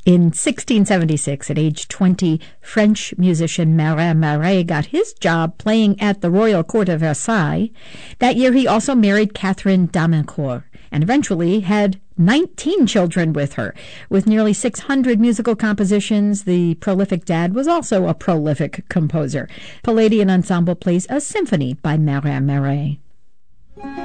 In 1676, at age 20, French musician Marin Marais got his job playing at the royal court of Versailles. That year he also married Catherine d'Amincourt and eventually had 19 children with her. With nearly 600 musical compositions, the prolific dad was also a prolific composer. Palladian Ensemble plays a symphony by Marin Marais.